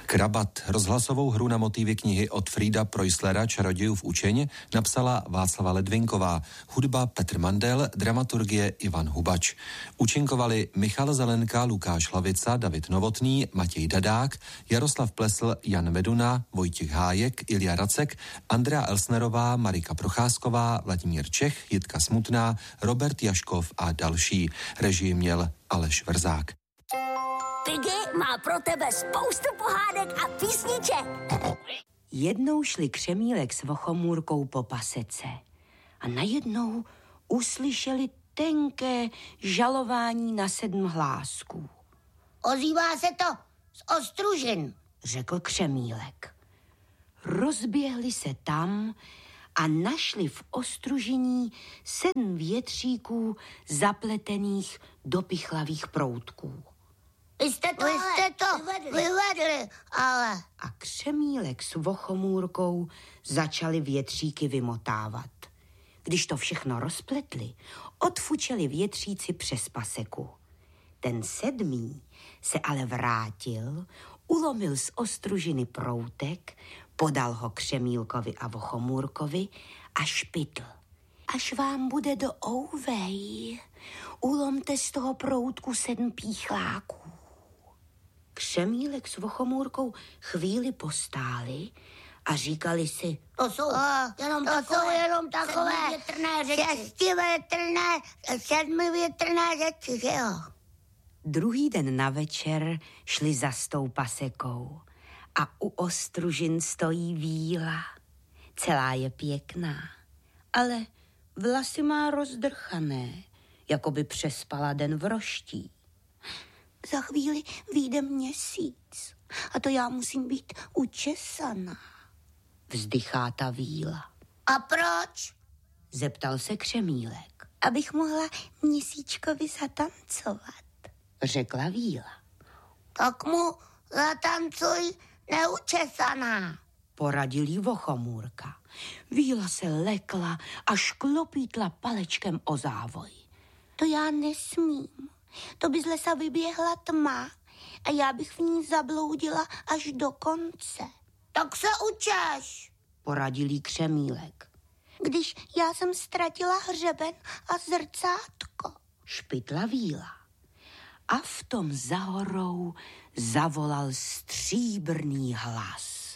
Krabat, rozhlasovou hru na motivy knihy od Frida Preußlera Čarodějův učeň napsala Václava Ledvinková, hudba Petr Mandel, dramaturgie Ivan Hubač. Účinkovali Michal Zelenka, Lukáš Hlavica, David Novotný, Matěj Dadák, Jaroslav Plesl, Jan Meduna, Vojtěch Hájek, Ilja Racek, Andrea Elsnerová, Marika Procházková, Vladimír Čech, Jitka Smutná, Robert Jaškov a další. Režii měl Aleš Vrzák. Piggy má pro tebe spoustu pohádek a písniček. Jednou šli Křemílek s Vochomůrkou po pasece a najednou uslyšeli tenké žalování na 7 hlásků. Ozývá se to z Ostružin, řekl Křemílek. Rozběhli se tam a našli v Ostružiní 7 větříků zapletených do pichlavých proutků. Vy jste to vyvedli, ale... A Křemílek s Vochomůrkou začali větříky vymotávat. Když to všechno rozpletli, odfučeli větříci přes paseku. Ten 7. se ale vrátil, ulomil z Ostružiny proutek, podal ho Křemílkovi a Vochomůrkovi a špitl. Až vám bude do ouvej, ulomte z toho proutku 7 píchláků. Křemílek s Vochomůrkou chvíli postáli a říkali si, To jsou jenom takové větrné řeči. 7 větrné řeči, že jo? Druhý den na večer šli za s tou pasekou a u Ostružin stojí víla. Celá je pěkná, ale vlasy má rozdrchané, jako by přespala den v roští. Za chvíli vyjde měsíc a to já musím být učesaná, vzdychá ta víla. A proč? Zeptal se Křemílek. Abych mohla měsíčkovi zatancovat, řekla víla. Tak mu zatancuj neučesaná, poradil jí Vochomůrka. Víla se lekla a šklopítla palečkem o závoj. To já nesmím. To by z lesa vyběhla tma a já bych v ní zabloudila až do konce. Tak se učeš, poradil jí Křemílek. Když já jsem ztratila hřeben a zrcátko, špitla víla. A v tom za horou zavolal stříbrný hlas.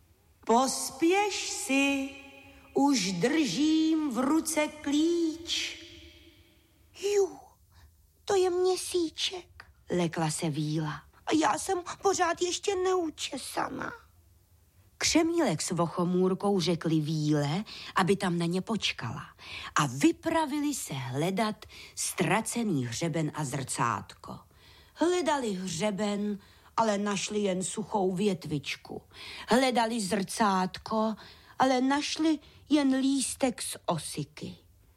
Pospěš si, už držím v ruce klíč. Jú, to je měsíček, lekla se víla. A já jsem pořád ještě neučesaná. Křemílek s Vochomůrkou řekli víle, aby tam na ně počkala a vypravili se hledat ztracený hřeben a zrcátko. Hledali hřeben, ale našli jen suchou větvičku. Hledali zrcátko, ale našli jen lístek z osiky.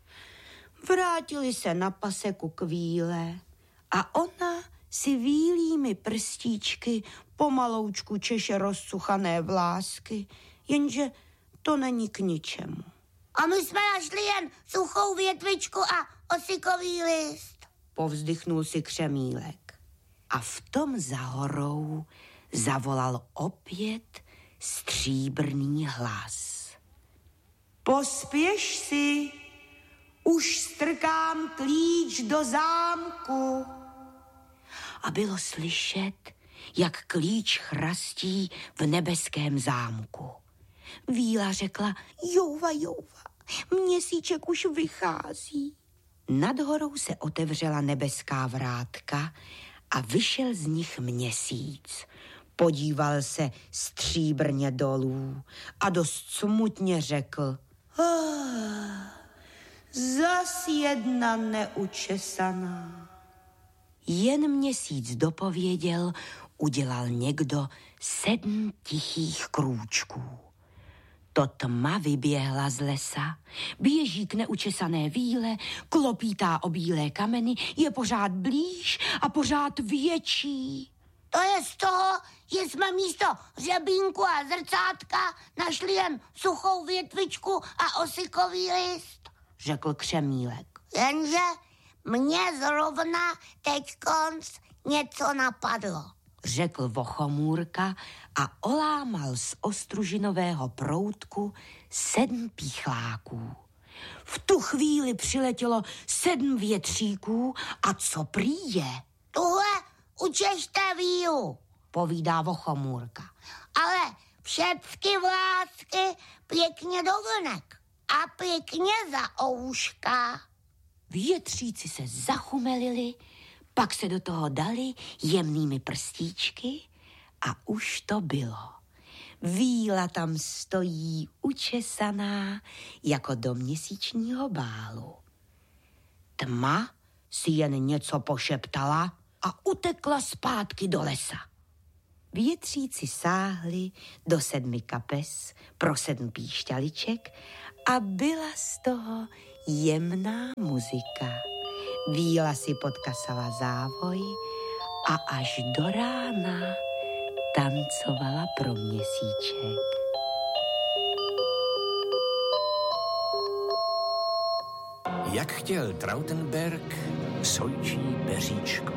Vrátili se na paseku k víle a ona si vílými prstíčky pomaloučku češe rozsuchané vlásky, jenže to není k ničemu. A my jsme našli jen suchou větvičku a osikový list, povzdychnul si Křemílek. A v tom za horou zavolal opět stříbrný hlas. Pospěš si, už strkám klíč do zámku. A bylo slyšet, jak klíč chrastí v nebeském zámku. Víla řekla, jouva, měsíček už vychází. Nad horou se otevřela nebeská vrátka a vyšel z nich měsíc. Podíval se stříbrně dolů a dost smutně řekl, zas jedna neučesaná. Jen měsíc dopověděl, udělal někdo 7 tichých krůčků. To tma vyběhla z lesa, běží k neučesané víle, klopítá o bílé kameny, je pořád blíž a pořád větší. To je z toho, že jsme místo hřebínku a zrcátka našli jen suchou větvičku a osikový list, řekl Křemílek. Jenže mě zrovna teďkonc něco napadlo. řekl Vochomůrka a olámal z ostružinového proutku 7 píchláků. V tu chvíli přiletělo 7 větříků a co prý je? Tuhle učešte vílu, Povídá Vochomůrka. ale všecky vlásky pěkně do vlnek a pěkně za ouška. Větříci se zachumelili, pak se do toho dali jemnými prstíčky a už to bylo. Víla tam stojí učesaná jako do měsíčního bálu. Tma si jen něco pošeptala a utekla zpátky do lesa. Větříci sáhli do 7 kapes pro 7 píšťaliček a byla z toho jemná muzika. Víla si podkasala závoj a až do rána tancovala pro měsíček. Jak chtěl Trautenberg sojčí peříčko.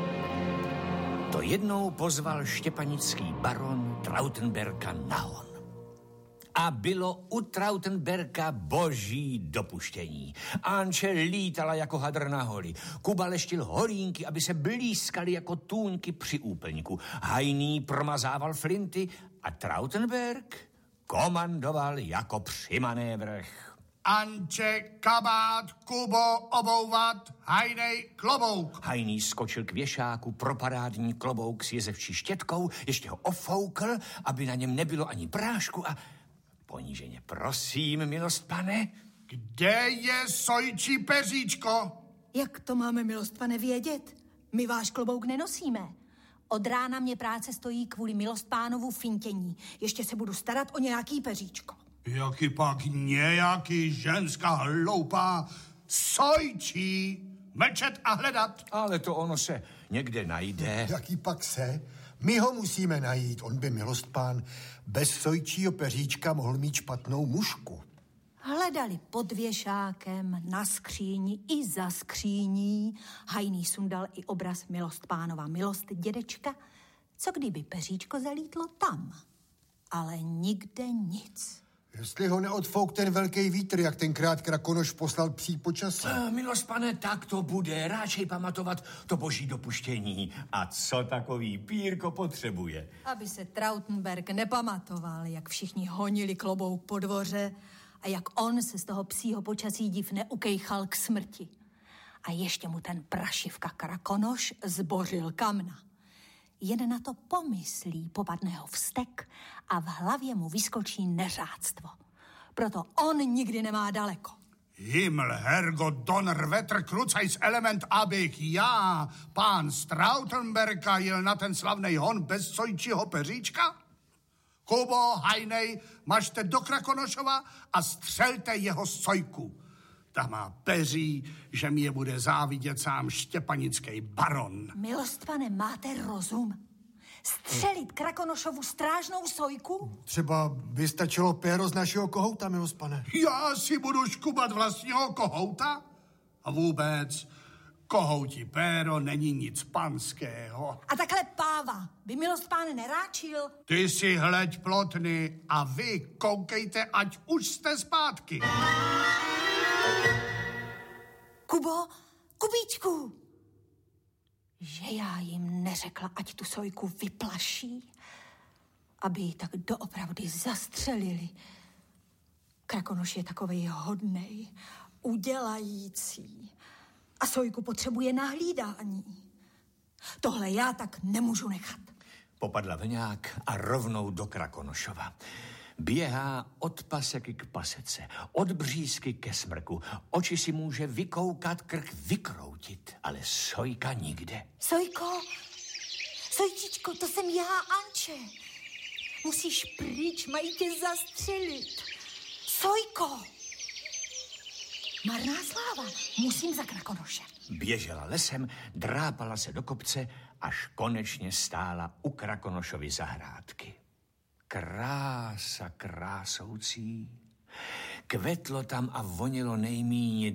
To jednou pozval štěpanický baron Trautenberga na hon. A bylo u Trautenberga boží dopuštění. Anče lítala jako hadr na holi. Kuba leštil horínky, aby se blízkaly jako tůňky při úplňku. Hajný promazával flinty a Trautenberg komandoval jako při manévrech. Anče, kabát, Kubo, obouvat, hajnej, klobouk. Hajný skočil k věšáku pro parádní klobouk s jezevčí štětkou, ještě ho ofoukl, aby na něm nebylo ani prášku a poníženě prosím, milost pane. Kde je sojčí peříčko? Jak to máme, milost pane, vědět? My váš klobouk nenosíme. Od rána mě práce stojí kvůli milost pánovu fintění. Ještě se budu starat o nějaký peříčko. Jaký pak nějaký ženská hloupá sojčí mlčet a hledat. Ale to ono se někde najde. Jaký pak se? My ho musíme najít. On by, milost pán, bez sojčího peříčka mohl mít špatnou mužku. Hledali pod věšákem, na skříni i za skříní. Hajný sundal i obraz milost pánova, milost dědečka. Co kdyby peříčko zalítlo tam? Ale nikde nic. Jestli ho neodfouk ten velký vítr, jak tenkrát Krakonoš poslal psí počasí. Milost pane, tak to bude. Ráčej pamatovat to boží dopuštění. A co takový pírko potřebuje? Aby se Trautenberg nepamatoval, jak všichni honili klobouk po dvoře a jak on se z toho psího počasí div neukejchal k smrti. A ještě mu ten prašivka Krakonoš zbořil kamna. Jen na to pomyslí, popadne ho vztek a v hlavě mu vyskočí neřádstvo. Proto on nikdy nemá daleko. Himmel, Herrgott, Donner, Wetter, Krucajs, Element, abych já, pán Strautenberga, jel na ten slavnej hon bez sojčího peříčka? Kubo, hajnej, mažte do Krakonošova a střelte jeho sojku. Ta má peří, že mi je bude závidět sám štěpanický baron. Milost pane, máte rozum? Střelit Krakonošovu strážnou sojku? Třeba by stačilo péro z našeho kohouta, milost pane. Já si budu škubat vlastního kohouta? A vůbec, kohoutí péro není nic panského. A takhle páva by milost pán neráčil? Ty si hleď plotny a vy koukejte, ať už jste zpátky. Kubo, Kubíčku! Že já jim neřekla, ať tu sojku vyplaší, aby ji tak doopravdy zastřelili. Krakonoš je takovej hodnej, udělající a sojku potřebuje na hlídání. Tohle já tak nemůžu nechat. Popadla vňák a rovnou do Krakonošova. Běhá od paseky k pasece, od břízky ke smrku. Oči si může vykoukat, krk vykroutit, ale sojka nikde. Sojko, sojčičko, to jsem já, Anče. Musíš pryč, mají tě zastřelit. Sojko! Marná sláva, musím za Krakonošem. Běžela lesem, drápala se do kopce, až konečně stála u Krakonošovy zahrádky. Krása krásoucí. Kvetlo tam a vonilo nejmíň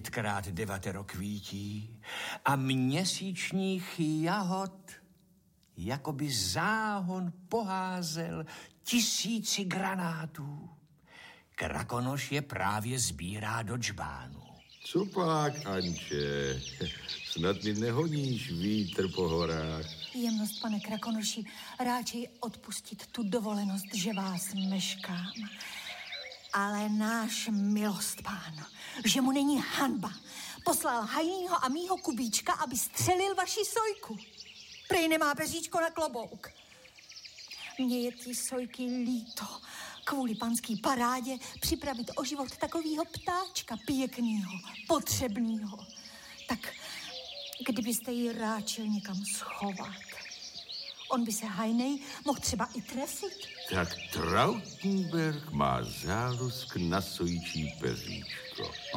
9x9 kvítí a měsíčních jahod jakoby záhon poházel 1000 granátů. Krakonoš je právě sbírá do džbánu. Co pak, Anče? Snad mi nehoníš vítr po horách. Jemnost, pane Krakonoši, radši odpustit tu dovolenost, že vás meškám. Ale náš milostpán, že mu není hanba, poslal Hajnýho a mýho Kubíčka, aby střelil vaši sojku. Prej nemá peříčko na klobouk. Mně je ty sojky líto. Kvůli panský parádě připravit o život takovýho ptáčka pěknýho, potřebnýho. Tak kdybyste ji ráčil někam schovat. On by se Hajnej mohl třeba i trefit. Tak Trautenberg má zálusk na sojčí peříčko.